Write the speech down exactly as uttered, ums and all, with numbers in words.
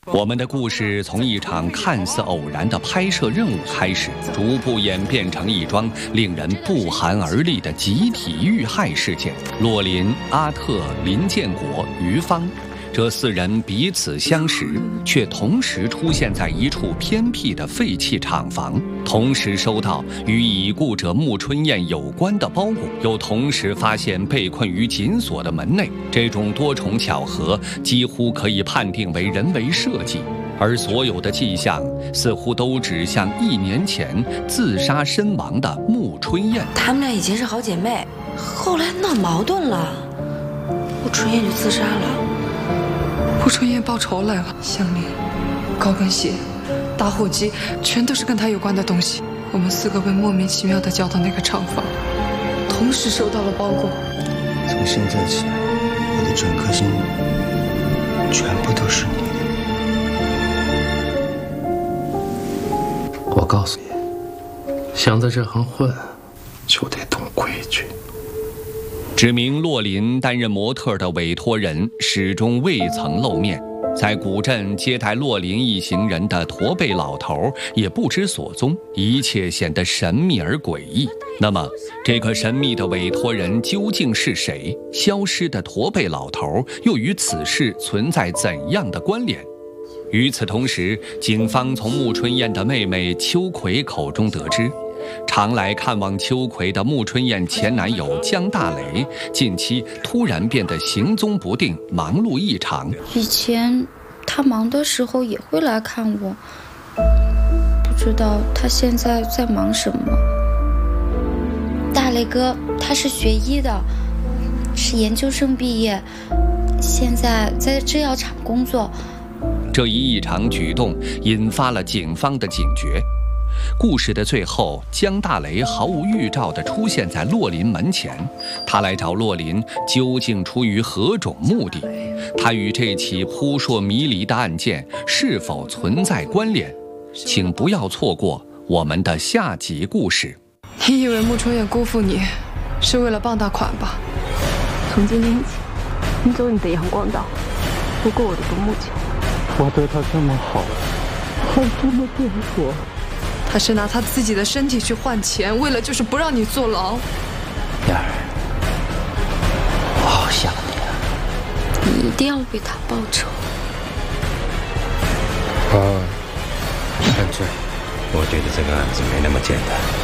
我们的故事从一场看似偶然的拍摄任务开始，逐步演变成一桩令人不寒而栗的集体遇害事件。洛林、阿特、林建国、于芳这四人彼此相识，却同时出现在一处偏僻的废弃厂房，同时收到与已故者穆春燕有关的包裹，又同时发现被困于紧锁的门内。这种多重巧合几乎可以判定为人为设计，而所有的迹象似乎都指向一年前自杀身亡的穆春燕。 她们俩以前是好姐妹，后来闹矛盾了，穆春燕就自杀了。 穆春燕报仇来了，项链、高跟鞋、打火机，全都是跟她有关的东西。我们四个被莫名其妙地叫到那个厂房，同时收到了包裹。 从现在起，我的整颗心全部都是你。 我告诉你，想在这行混，就得懂规矩。 指名洛林担任模特的委托人始终未曾露面，在古镇接待洛林一行人的驼背老头也不知所踪，一切显得神秘而诡异。那么，这个神秘的委托人究竟是谁？消失的驼背老头又与此事存在怎样的关联？与此同时，警方从穆春燕的妹妹秋葵口中得知，常来看望秋葵的穆春燕前男友江大雷近期突然变得行踪不定，忙碌异常。 以前他忙的时候也会来看我，不知道他现在在忙什么。大雷哥他是学医的，是研究生毕业，现在在制药厂工作。 这一异常举动引发了警方的警觉。故事的最后，江大雷毫无预兆地出现在洛林门前。他来找洛林，究竟出于何种目的？他与这起扑朔迷离的案件是否存在关联？请不要错过我们的下集故事。 你以为穆春燕辜负你，是为了傍大款吧？ 从今天起，你走你的阳光道，不过我的独木桥。 我对他这么好，他这么对我。 他是拿他自己的身体去换钱，为了就是不让你坐牢。 燕儿，我好想你啊！ 你一定要为他报仇。 啊，看这， 我觉得这个案子没那么简单。